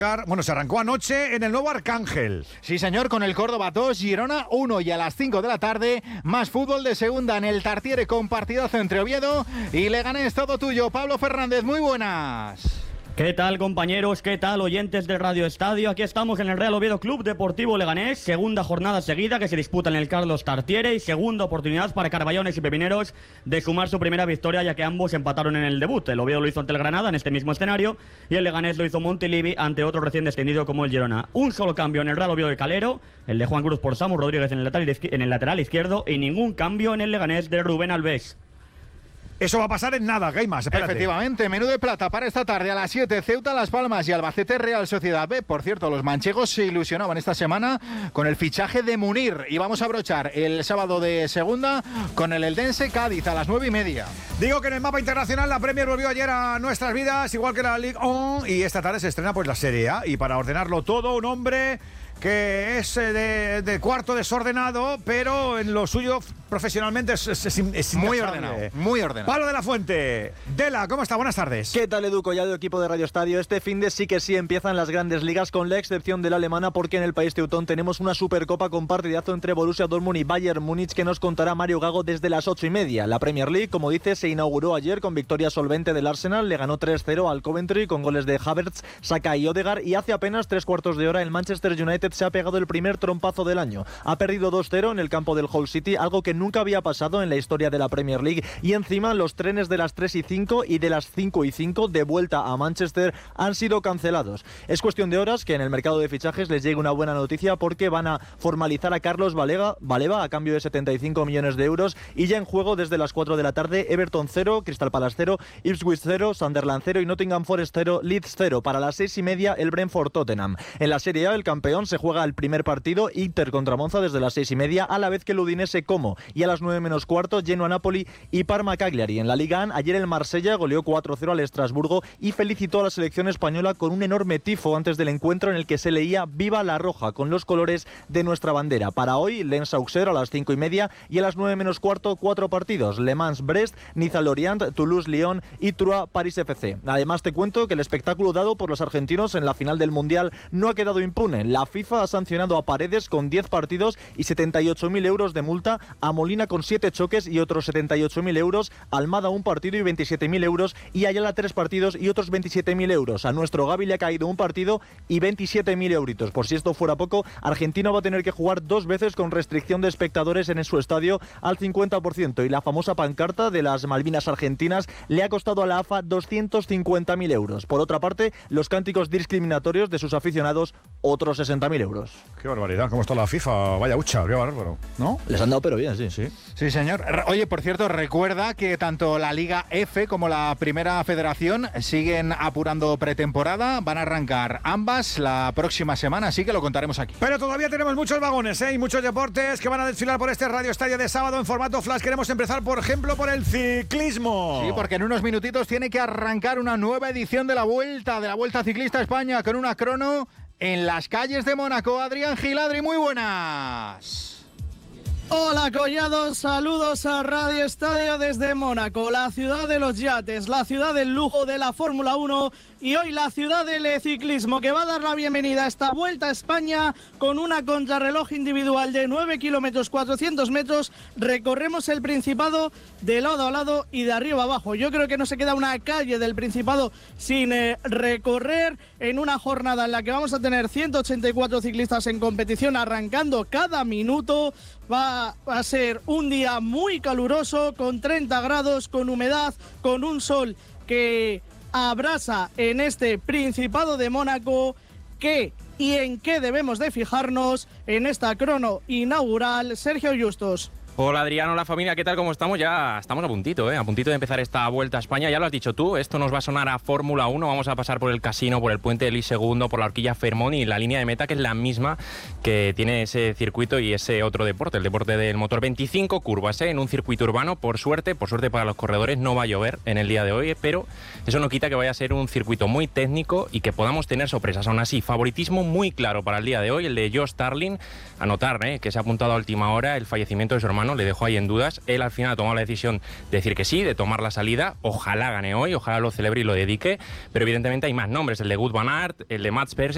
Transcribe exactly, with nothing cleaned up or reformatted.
Bueno, se arrancó anoche en el nuevo Arcángel. Sí, señor, con el Córdoba dos, Girona uno, y a las cinco de la tarde más fútbol de segunda en el Tartiere con partidazo entre Oviedo y Leganés. Todo tuyo, Pablo Fernández, muy buenas. ¿Qué tal, compañeros? ¿Qué tal, oyentes de Radio Estadio? Aquí estamos en el Real Oviedo Club Deportivo Leganés, segunda jornada seguida que se disputa en el Carlos Tartiere y segunda oportunidad para Carballones y Pepineros de sumar su primera victoria, ya que ambos empataron en el debut. El Oviedo lo hizo ante el Granada en este mismo escenario y el Leganés lo hizo Montilivi ante otro recién descendido como el Girona. Un solo cambio en el Real Oviedo de Calero, el de Juan Cruz por Samu Rodríguez en el lateral, en el lateral izquierdo, y ningún cambio en el Leganés de Rubén Alves. Eso va a pasar en nada, Gaimas, espérate. Efectivamente, menú de plata para esta tarde a las siete, Ceuta, Las Palmas y Albacete, Real Sociedad B. Por cierto, los manchegos se ilusionaban esta semana con el fichaje de Munir. Y vamos a brochar el sábado de segunda con el Eldense Cádiz a las nueve y media. Digo que en el mapa internacional la Premier volvió ayer a nuestras vidas, igual que la Ligue uno, y esta tarde se estrena pues la Serie A. Y para ordenarlo todo, un hombre que es de, de cuarto desordenado, pero en lo suyo profesionalmente es, es, es, es muy ordenado, muy ordenado. Pablo de la Fuente. Dela, ¿cómo está? Buenas tardes. ¿Qué tal, Edu Collado, equipo de Radio Estadio? Este fin de sí que sí empiezan las grandes ligas, con la excepción de la alemana, porque en el país teutón tenemos una supercopa con partidazo entre Borussia Dortmund y Bayern Múnich que nos contará Mario Gago desde las ocho y media. La Premier League, como dice, se inauguró ayer con victoria solvente del Arsenal, le ganó tres cero al Coventry con goles de Havertz, Saka y Odegaard, y hace apenas tres cuartos de hora el Manchester United se ha pegado el primer trompazo del año. Ha perdido dos cero en el campo del Hull City, algo que nunca había pasado en la historia de la Premier League, y encima los trenes de las tres y cinco y de las cinco y cinco de vuelta a Manchester han sido cancelados. Es cuestión de horas que en el mercado de fichajes les llegue una buena noticia, porque van a formalizar a Carlos Balega, Baleba a cambio de setenta y cinco millones de euros, y ya en juego desde las cuatro de la tarde Everton cero, Crystal Palace cero, Ipswich cero, Sunderland cero y Nottingham Forest cero, Leeds cero. Para las seis y media el Brentford Tottenham. En la Serie A el campeón se juega el primer partido, Inter contra Monza, desde las seis y media, a la vez que el Udinese Como, y a las nueve menos cuarto Genoa Napoli y Parma Cagliari. En la Liga A, ayer el Marsella goleó cuatro cero al Estrasburgo y felicitó a la selección española con un enorme tifo antes del encuentro en el que se leía "Viva la Roja" con los colores de nuestra bandera. Para hoy, Lens Auxerre a las cinco y media, y a las nueve menos cuarto cuatro partidos: Le Mans Brest, Niza Lorient, Toulouse Lyon y Troyes París F C. Además te cuento que el espectáculo dado por los argentinos en la final del Mundial no ha quedado impune. La FIFA ha sancionado a Paredes con diez partidos y setenta y ocho mil euros de multa, a Molina con siete choques y otros setenta y ocho mil euros, a Almada un partido y veintisiete mil euros, y a Ayala tres partidos y otros veintisiete mil euros. A nuestro Gavi le ha caído un partido y veintisiete mil euritos. Por si esto fuera poco, Argentina va a tener que jugar dos veces con restricción de espectadores en su estadio al cincuenta por ciento, y la famosa pancarta de las Malvinas argentinas le ha costado a la A F A doscientos cincuenta mil euros. Por otra parte, los cánticos discriminatorios de sus aficionados, otros sesenta mil euros. Qué barbaridad, cómo está la FIFA, vaya hucha, qué bárbaro, ¿no? Les han dado pero bien, sí, sí. Sí, señor. Oye, por cierto, recuerda que tanto la Liga F como la Primera Federación siguen apurando pretemporada, van a arrancar ambas la próxima semana, así que lo contaremos aquí. Pero todavía tenemos muchos vagones, ¿eh? Y muchos deportes que van a desfilar por este Radio Estadio de sábado en formato flash. Queremos empezar, por ejemplo, por el ciclismo. Sí, porque en unos minutitos tiene que arrancar una nueva edición de la Vuelta, de la Vuelta Ciclista a España, con una crono en las calles de Mónaco. Adrián Giladri, muy buenas. Hola, Collado, saludos a Radio Estadio desde Mónaco, la ciudad de los yates, la ciudad del lujo de la Fórmula uno y hoy la ciudad del ciclismo, que va a dar la bienvenida a esta Vuelta a España con una contrarreloj individual de nueve kilómetros cuatrocientos metros. Recorremos el Principado de lado a lado y de arriba a abajo. Yo creo que no se queda una calle del Principado sin eh, recorrer, en una jornada en la que vamos a tener ciento ochenta y cuatro ciclistas en competición, arrancando cada minuto. Va a ser un día muy caluroso, con treinta grados, con humedad, con un sol que abrasa en este Principado de Mónaco. ¿Qué y en qué debemos de fijarnos en esta crono inaugural? Sergio Justos. Hola Adrián, hola familia, ¿qué tal? ¿Cómo estamos? Ya estamos a puntito, ¿eh? A puntito de empezar esta Vuelta a España. Ya lo has dicho tú, esto nos va a sonar a Fórmula uno. Vamos a pasar por el Casino, por el Puente de Lis segundo, por la Horquilla Fermón y la línea de meta, que es la misma que tiene ese circuito y ese otro deporte, el deporte del motor. veinticinco curvas, ¿eh? En un circuito urbano, por suerte, por suerte para los corredores, no va a llover en el día de hoy, pero eso no quita que vaya a ser un circuito muy técnico y que podamos tener sorpresas. Aún así, favoritismo muy claro para el día de hoy, el de Josh Starling. Anotar, ¿eh? Que se ha apuntado a última hora el fallecimiento de su hermano, le dejó ahí en dudas. Él al final ha tomado la decisión de decir que sí, de tomar la salida. Ojalá gane hoy, ojalá lo celebre y lo dedique, pero evidentemente hay más nombres, el de Wout van Aert, el de Mats Pedersen